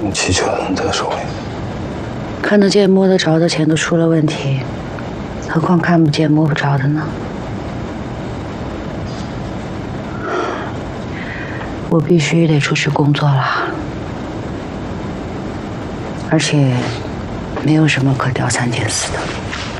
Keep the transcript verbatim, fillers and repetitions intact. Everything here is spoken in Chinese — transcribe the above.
齐全在手里。 看得见、摸得着的钱都出了问题，何况看不见、摸不着的呢？我必须得出去工作了，而且没有什么可吊三件四的。